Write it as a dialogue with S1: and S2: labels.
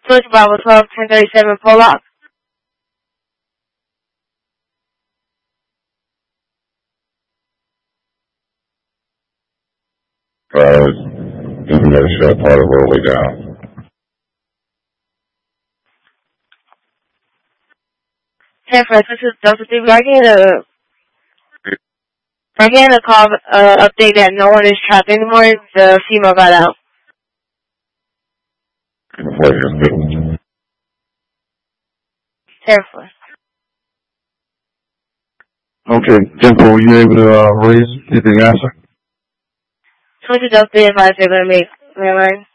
S1: Switch Bravo 12, 1037 Pollock.
S2: Information shut part of all the way down.
S1: San Francisco, Delta 3, we're getting a call update that no one is trapped anymore. The female got out. Careful.
S2: Okay, Temple, were you able to get the answer?
S1: Switch to Delta 3 advice they're going to make. Am I right?